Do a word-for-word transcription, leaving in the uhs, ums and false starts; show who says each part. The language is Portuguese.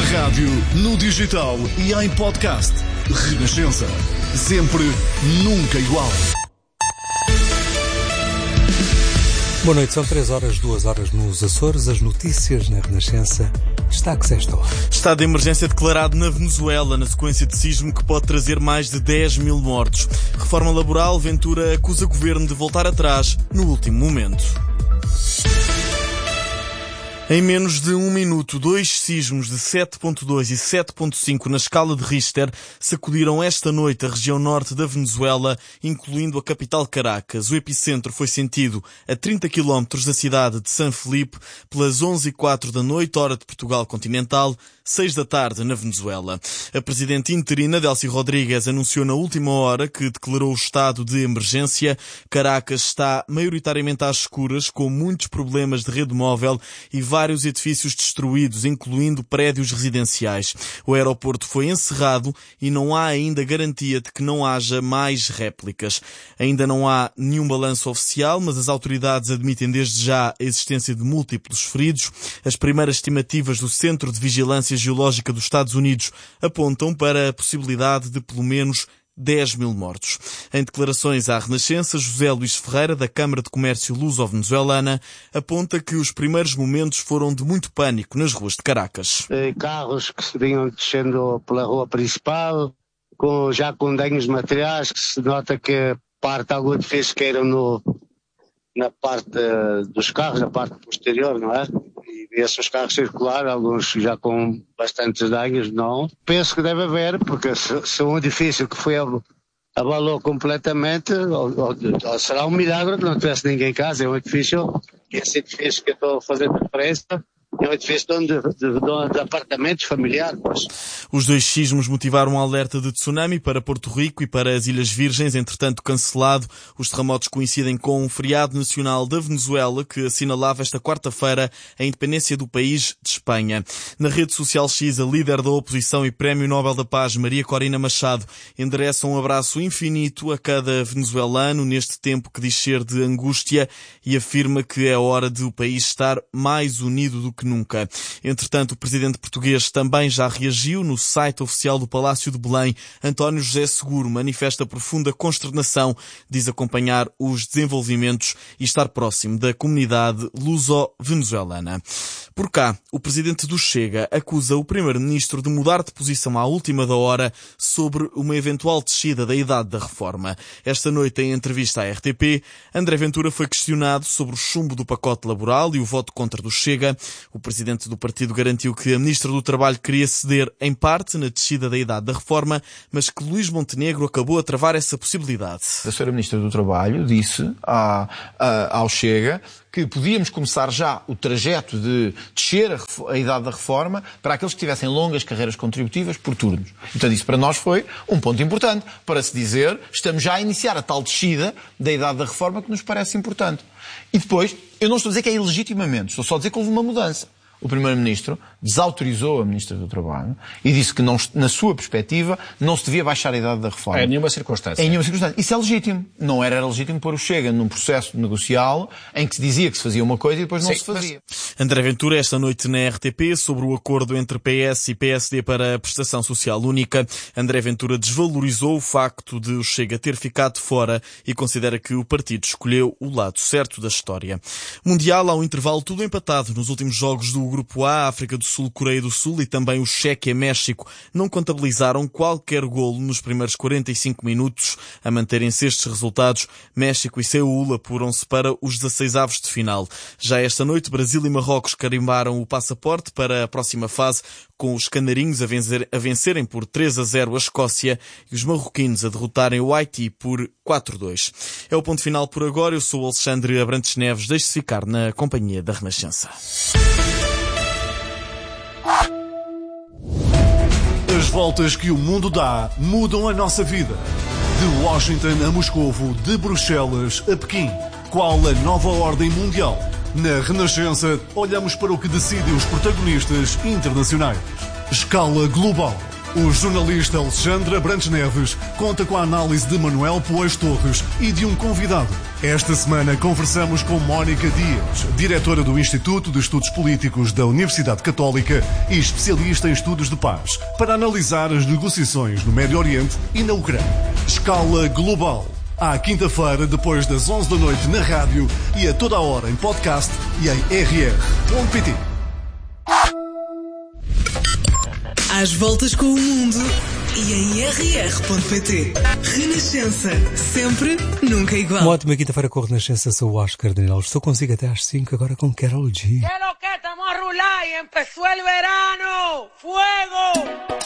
Speaker 1: rádio, no digital e em podcast. Renascença. Sempre, nunca igual.
Speaker 2: Boa noite, são três horas, duas horas nos Açores. As notícias na Renascença. Destaques esta hora.
Speaker 3: Estado de emergência declarado na Venezuela, na sequência de sismo que pode trazer mais de dez mil mortos. Reforma laboral, Ventura acusa o governo de voltar atrás no último momento. Em menos de um minuto, dois sismos de sete ponto dois e sete ponto cinco na escala de Richter sacudiram esta noite a região norte da Venezuela, incluindo a capital Caracas. O epicentro foi sentido a trinta quilómetros da cidade de San Felipe, pelas onze e quatro da noite, hora de Portugal continental, seis da tarde na Venezuela. A presidente interina, Delcy Rodrigues, anunciou na última hora que declarou o estado de emergência. Caracas está maioritariamente às escuras, com muitos problemas de rede móvel e vários edifícios destruídos, incluindo prédios residenciais. O aeroporto foi encerrado e não há ainda garantia de que não haja mais réplicas. Ainda não há nenhum balanço oficial, mas as autoridades admitem desde já a existência de múltiplos feridos. As primeiras estimativas do Centro de Vigilância Geológica dos Estados Unidos apontam para a possibilidade de pelo menos dez mil mortos. Em declarações à Renascença, José Luís Ferreira, da Câmara de Comércio Luso-Venezuelana, aponta que os primeiros momentos foram de muito pânico nas ruas de Caracas.
Speaker 4: Carros que se vinham descendo pela rua principal, com, já com danos materiais, que se nota que parte algum edifício que era no, na parte dos carros, na parte posterior, não é? E esses carros circular, alguns já com bastantes danos, não. Penso que deve haver, porque se, se um edifício que foi abalou completamente, ou, ou, ou será um milagre que não tivesse ninguém em casa. É um edifício, esse edifício que eu estou a fazer referência, é um edifício de, de, de, de apartamentos familiares.
Speaker 3: Os dois sismos motivaram um alerta de tsunami para Porto Rico e para as Ilhas Virgens, entretanto cancelado. Os terremotos coincidem com um feriado nacional da Venezuela que assinalava esta quarta-feira a independência do país de Espanha. Na rede social X, a líder da oposição e Prémio Nobel da Paz, Maria Corina Machado, endereça um abraço infinito a cada venezuelano neste tempo que diz ser de angústia e afirma que é hora de o país estar mais unido do que nunca. Entretanto, o presidente português também já reagiu. No site oficial do Palácio de Belém, António José Seguro manifesta profunda consternação, diz acompanhar os desenvolvimentos e estar próximo da comunidade luso-venezuelana. Por cá, o presidente do Chega acusa o primeiro-ministro de mudar de posição à última da hora sobre uma eventual descida da idade da reforma. Esta noite, em entrevista à R T P, André Ventura foi questionado sobre o chumbo do pacote laboral e o voto contra do Chega. O presidente do partido garantiu que a ministra do Trabalho queria ceder em parte na descida da idade da reforma, mas que Luís Montenegro acabou a travar essa possibilidade.
Speaker 5: A senhora ministra do Trabalho disse à, à, ao Chega que podíamos começar já o trajeto de descer a, a idade da reforma para aqueles que tivessem longas carreiras contributivas por turnos. Então isso para nós foi um ponto importante, para se dizer, estamos já a iniciar a tal descida da idade da reforma que nos parece importante. E depois, eu não estou a dizer que é ilegitimamente, estou só a dizer que houve uma mudança. O primeiro-ministro desautorizou a ministra do Trabalho e disse que, não, na sua perspectiva, não se devia baixar a idade da reforma.
Speaker 6: Em nenhuma circunstância.
Speaker 5: Em nenhuma circunstância. Isso é legítimo. Não era legítimo pôr o Chega num processo negocial em que se dizia que se fazia uma coisa e depois não Sim, se fazia.
Speaker 3: Mas... André Ventura, esta noite na R T P, sobre o acordo entre P S e P S D para a prestação social única. André Ventura desvalorizou o facto de o Chega ter ficado fora e considera que o partido escolheu o lado certo da história. Mundial, ao intervalo, tudo empatado nos últimos jogos do Grupo A. A África do Sul, Coreia do Sul e também o Chequia México não contabilizaram qualquer golo nos primeiros quarenta e cinco minutos. A manterem-se estes resultados, México e Seul apuram-se para os dezasseis avos de final. Já esta noite, Brasil e Marrocos carimbaram o passaporte para a próxima fase, com os canarinhos a, vencer, a vencerem por três a zero a Escócia e os marroquinos a derrotarem o Haiti por quatro a dois. É o ponto final por agora. Eu sou o Alexandre Abrantes Neves. Deixe-se ficar na companhia da Renascença.
Speaker 1: As voltas que o mundo dá mudam a nossa vida. De Washington a Moscovo, de Bruxelas a Pequim. Qual a nova ordem mundial? Na Renascença, olhamos para o que decidem os protagonistas internacionais. Escala global. O jornalista Alexandre Abrantes Neves conta com a análise de Manuel Poeis Torres e de um convidado. Esta semana conversamos com Mónica Dias, diretora do Instituto de Estudos Políticos da Universidade Católica e especialista em estudos de paz, para analisar as negociações no Médio Oriente e na Ucrânia. Escala global. À quinta-feira, depois das onze da noite na rádio e a toda a hora em podcast e em r r ponto p t.
Speaker 6: Às voltas com o mundo e em r r ponto p t. Renascença. Sempre, nunca igual.
Speaker 2: Uma ótima quinta-feira com a Renascença. Sou o Oscar Daniel. Estou consigo até às cinco agora com Carol G.
Speaker 7: Que lo que estamos a rular y empezó el verano. ¡Fuego!